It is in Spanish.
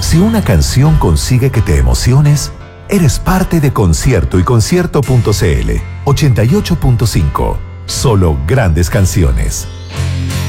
Si una canción consigue que te emociones, eres parte de Concierto y Concierto.cl 88.5. Solo grandes canciones.